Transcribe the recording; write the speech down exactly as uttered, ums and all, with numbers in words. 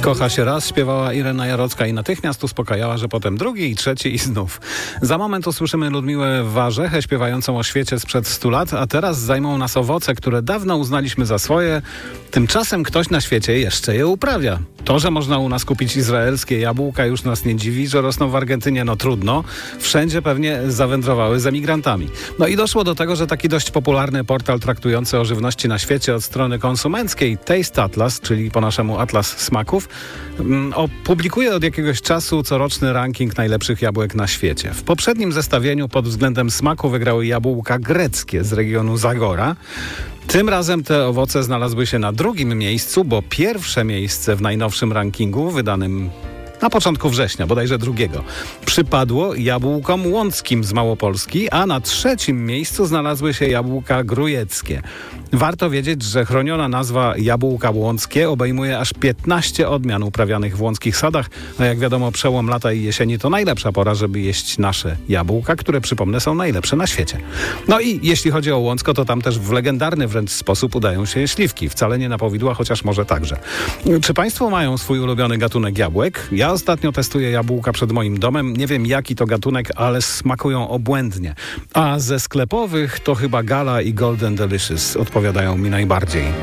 Kocha się raz, śpiewała Irena Jarocka i natychmiast uspokajała, że potem drugi i trzeci i znów. Za moment usłyszymy Ludmiłę Warzechę śpiewającą o świecie sprzed stu lat, a teraz zajmą nas owoce, które dawno uznaliśmy za swoje. Tymczasem ktoś na świecie jeszcze je uprawia. To, że można u nas kupić izraelskie jabłka, już nas nie dziwi, że rosną w Argentynie, no trudno. Wszędzie pewnie zawędrowały z emigrantami. No i doszło do tego, że taki dość popularny portal traktujący o żywności na świecie od strony konsumenckiej, Taste Atlas, czyli po naszemu Atlas Smaków, opublikuje od jakiegoś czasu coroczny ranking najlepszych jabłek na świecie. W poprzednim zestawieniu pod względem smaku wygrały jabłka greckie z regionu Zagora. Tym razem te owoce znalazły się na drugim miejscu, bo pierwsze miejsce w najnowszym rankingu, wydanym na początku września, bodajże drugiego, przypadło jabłkom łąckim z Małopolski, a na trzecim miejscu znalazły się jabłka grujeckie. Warto wiedzieć, że chroniona nazwa jabłka łąckie obejmuje aż piętnaście odmian uprawianych w łąckich sadach, a jak wiadomo przełom lata i jesieni to najlepsza pora, żeby jeść nasze jabłka, które przypomnę są najlepsze na świecie. No i jeśli chodzi o Łącko, to tam też w legendarny wręcz sposób udają się śliwki. Wcale nie na powidła, chociaż może także. Czy państwo mają swój ulubiony gatunek jabłek? Ja ostatnio testuję jabłka przed moim domem. Nie wiem jaki to gatunek, ale smakują obłędnie. A ze sklepowych to chyba Gala i Golden Delicious odpowiadają mi najbardziej.